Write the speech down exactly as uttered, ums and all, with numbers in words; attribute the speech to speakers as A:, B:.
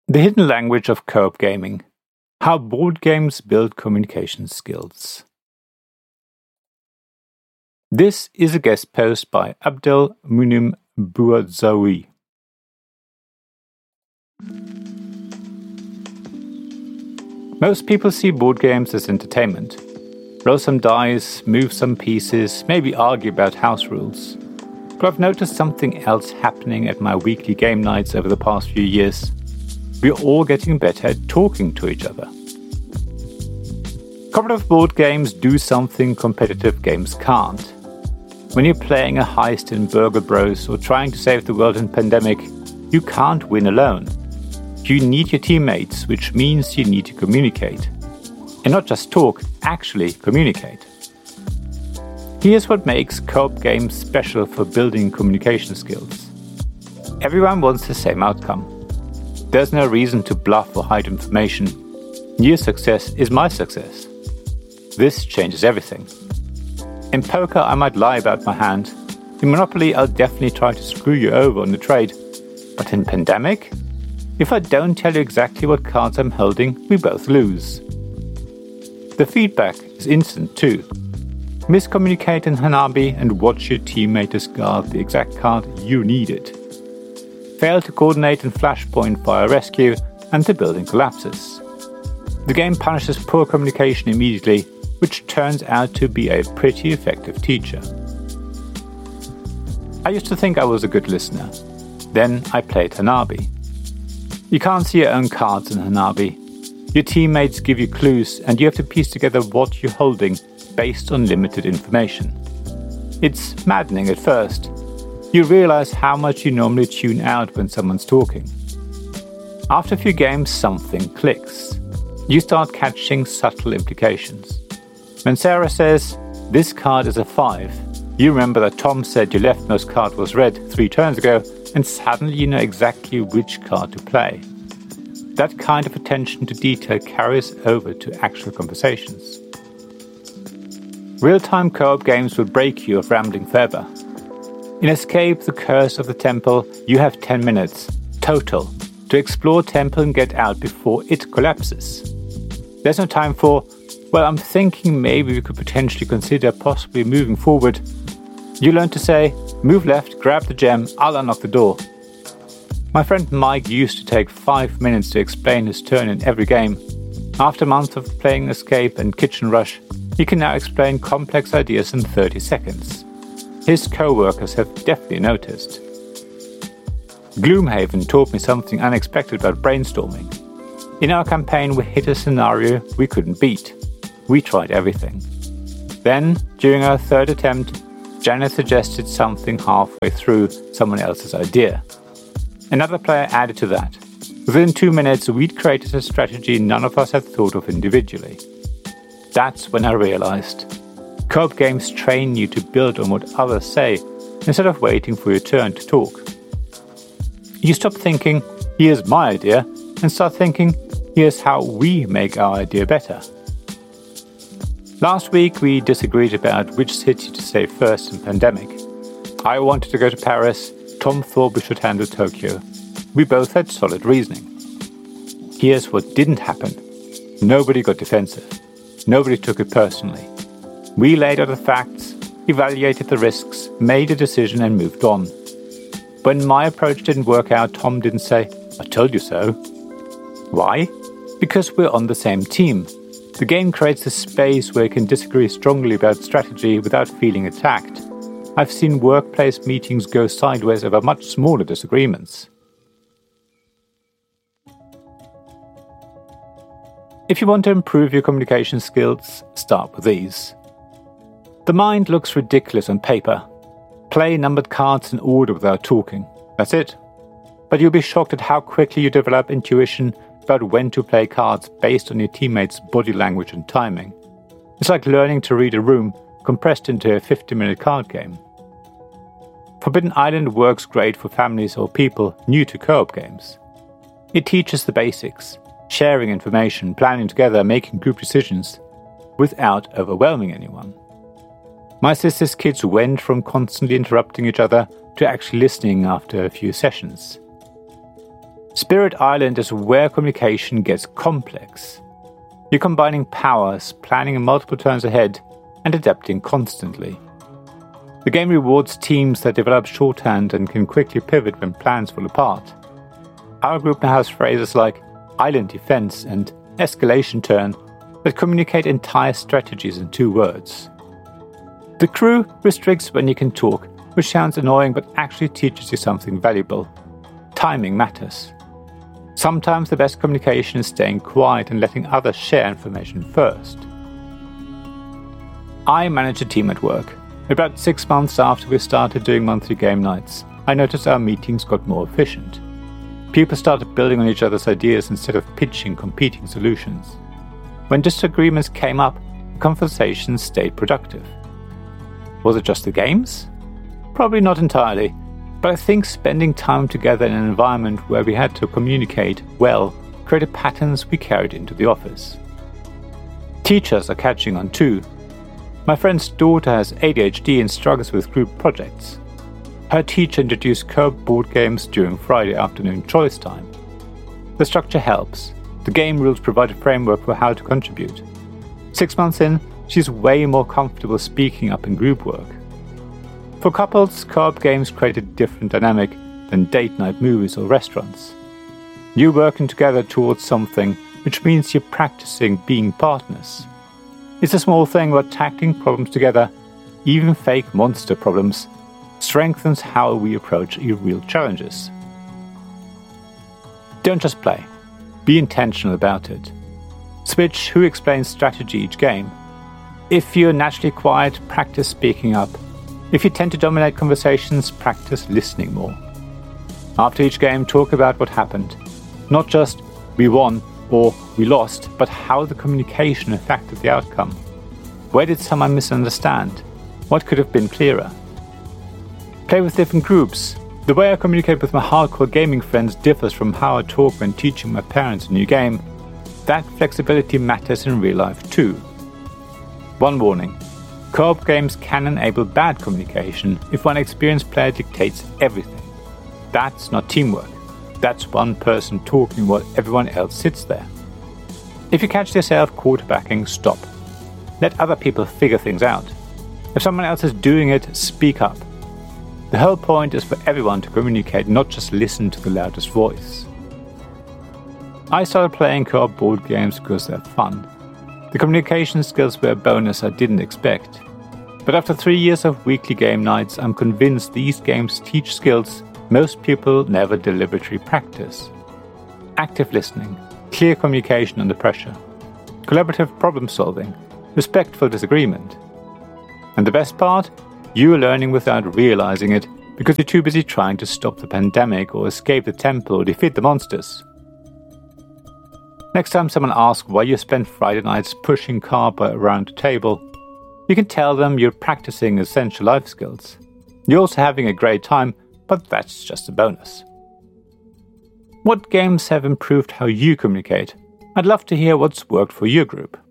A: The hidden language of co-op gaming. How board games build communication skills. This is a guest post by Abdel Munim Bouazaoui. Most people see board games as entertainment. Roll some dice, move some pieces, maybe argue about house rules. But I've noticed something else happening at my weekly game nights over the past few years. We're all getting better at talking to each other. Cooperative board games do something competitive games can't. When you're playing a heist in Burger Bros or trying to save the world in pandemic, you can't win alone. You need your teammates, which means you need to communicate. And not just talk, actually communicate. Here's what makes co-op games special for building communication skills. Everyone wants the same outcome. There's no reason to bluff or hide information. Your success is my success. This changes everything. In poker, I might lie about my hand. In Monopoly, I'll definitely try to screw you over on the trade. But in Pandemic, if I don't tell you exactly what cards I'm holding, we both lose. The feedback is instant too. Miscommunicate in Hanabi and watch your teammate discard the exact card you needed. Fail to coordinate in Flashpoint via rescue and the building collapses. The game punishes poor communication immediately, which turns out to be a pretty effective teacher. I used to think I was a good listener. Then I played Hanabi. You can't see your own cards in Hanabi. Your teammates give you clues and you have to piece together what you're holding based on limited information. It's maddening at first. You realize how much you normally tune out when someone's talking. After a few games, something clicks. You start catching subtle implications. When Sarah says, "This card is a five," you remember that Tom said your leftmost card was red three turns ago, and suddenly you know exactly which card to play. That kind of attention to detail carries over to actual conversations. Real-time co-op games will break you of rambling forever. In Escape the Curse of the Temple, you have ten minutes, total, to explore Temple and get out before it collapses. There's no time for, well, I'm thinking maybe we could potentially consider possibly moving forward. You learn to say, move left, grab the gem, I'll unlock the door. My friend Mike used to take five minutes to explain his turn in every game. After months of playing Escape and Kitchen Rush, he can now explain complex ideas in thirty seconds. His co-workers have definitely noticed. Gloomhaven taught me something unexpected about brainstorming. In our campaign, we hit a scenario we couldn't beat. We tried everything. Then, during our third attempt, Janet suggested something halfway through someone else's idea. Another player added to that. Within two minutes, we'd created a strategy none of us had thought of individually. That's when I realized. Co-op games train you to build on what others say, instead of waiting for your turn to talk. You stop thinking, here's my idea, and start thinking, here's how we make our idea better. Last week we disagreed about which city to say first in Pandemic. I wanted to go to Paris, Tom thought we should handle Tokyo. We both had solid reasoning. Here's what didn't happen. Nobody got defensive. Nobody took it personally. We laid out the facts, evaluated the risks, made a decision and moved on. When my approach didn't work out, Tom didn't say, I told you so. Why? Because we're on the same team. The game creates a space where you can disagree strongly about strategy without feeling attacked. I've seen workplace meetings go sideways over much smaller disagreements. If you want to improve your communication skills, start with these. The mind looks ridiculous on paper. Play numbered cards in order without talking. That's it. But you'll be shocked at how quickly you develop intuition about when to play cards based on your teammates' body language and timing. It's like learning to read a room compressed into a fifty-minute card game. Forbidden Island works great for families or people new to co-op games. It teaches the basics, sharing information, planning together, making group decisions, without overwhelming anyone. My sister's kids went from constantly interrupting each other to actually listening after a few sessions. Spirit Island is where communication gets complex. You're combining powers, planning multiple turns ahead, and adapting constantly. The game rewards teams that develop shorthand and can quickly pivot when plans fall apart. Our group now has phrases like island defense and escalation turn that communicate entire strategies in two words. The crew restricts when you can talk, which sounds annoying but actually teaches you something valuable. Timing matters. Sometimes the best communication is staying quiet and letting others share information first. I manage a team at work. About six months after we started doing monthly game nights, I noticed our meetings got more efficient. People started building on each other's ideas instead of pitching competing solutions. When disagreements came up, conversations stayed productive. Was it just the games? Probably not entirely, but I think spending time together in an environment where we had to communicate well created patterns we carried into the office. Teachers are catching on too. My friend's daughter has A D H D and struggles with group projects. Her teacher introduced co-op board games during Friday afternoon choice time. The structure helps. The game rules provide a framework for how to contribute. Six months in, she's way more comfortable speaking up in group work. For couples, co-op games create a different dynamic than date night movies or restaurants. You're working together towards something, which means you're practicing being partners. It's a small thing, but tackling problems together, even fake monster problems, strengthens how we approach real challenges. Don't just play. Be intentional about it. Switch who explains strategy each game. If you're naturally quiet, practice speaking up. If you tend to dominate conversations, practice listening more. After each game, talk about what happened. Not just we won or we lost, but how the communication affected the outcome. Where did someone misunderstand? What could have been clearer? Play with different groups. The way I communicate with my hardcore gaming friends differs from how I talk when teaching my parents a new game. That flexibility matters in real life too. One warning. Co-op games can enable bad communication if one experienced player dictates everything. That's not teamwork. That's one person talking while everyone else sits there. If you catch yourself quarterbacking, stop. Let other people figure things out. If someone else is doing it, speak up. The whole point is for everyone to communicate, not just listen to the loudest voice. I started playing co-op board games because they're fun. The communication skills were a bonus I didn't expect. But after three years of weekly game nights, I'm convinced these games teach skills most people never deliberately practice. Active listening, clear communication under pressure, collaborative problem solving, respectful disagreement. And the best part? You're learning without realizing it because you're too busy trying to stop the pandemic or escape the temple or defeat the monsters. Next time someone asks why you spend Friday nights pushing cardboard around the table, you can tell them you're practicing essential life skills. You're also having a great time, but that's just a bonus. What games have improved how you communicate? I'd love to hear what's worked for your group.